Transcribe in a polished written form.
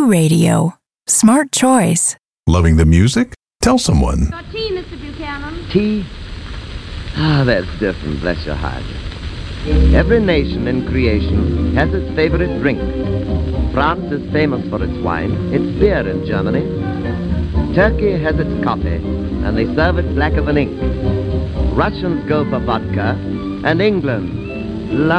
Blue Radio. Smart choice. Loving the music? Tell someone. Got tea, Mr. Buchanan? Tea? Ah, that's different, bless your heart. Every nation in creation has its favorite drink. France is famous for its wine, its beer in Germany. Turkey has its coffee, and they serve it blacker than ink. Russians go for vodka, and England